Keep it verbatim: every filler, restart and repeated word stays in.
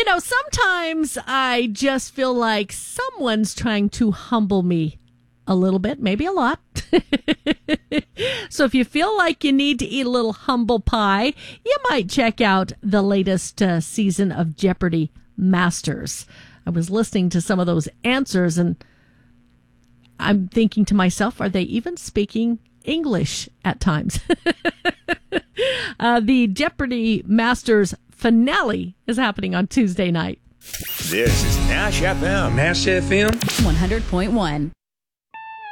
know, sometimes I just feel like someone's trying to humble me a little bit, maybe a lot. So if you feel like you need to eat a little humble pie, you might check out the latest uh, season of Jeopardy Masters. I was listening to some of those answers and I'm thinking to myself, are they even speaking English at times? uh, the Jeopardy Masters finale is happening on Tuesday night. This is Nash F M. Nash F M. one hundred point one.